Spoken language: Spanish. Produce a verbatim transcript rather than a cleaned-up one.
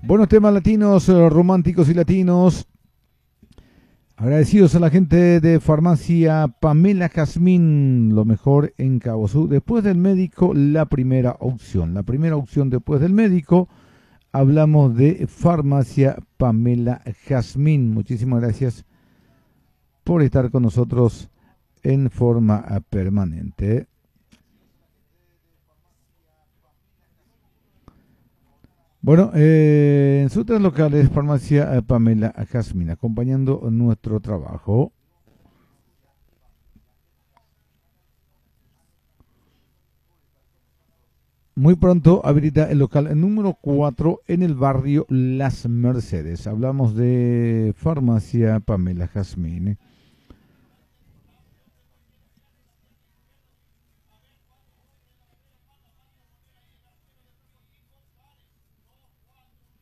Buenos temas latinos, eh, románticos y latinos. Agradecidos a la gente de Farmacia Pamela Jazmín, lo mejor en Cabo Sur. Después del médico, la primera opción. La primera opción después del médico, hablamos de Farmacia Pamela Jazmín. Muchísimas gracias por estar con nosotros en forma permanente. Bueno, eh, en sus tres locales, Farmacia eh, Pamela Jazmín, acompañando nuestro trabajo. Muy pronto habilita el local número cuatro en el barrio Las Mercedes. Hablamos de Farmacia Pamela Jazmín.